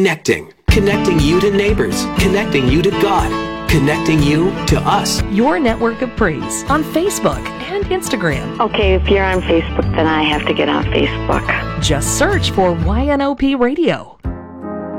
Connecting you to neighbors, connecting you to God, connecting you to us. Your network of praise on Facebook and Instagram. Okay, if you're on Facebook, then I have to get on Facebook. Just search for YNOP Radio.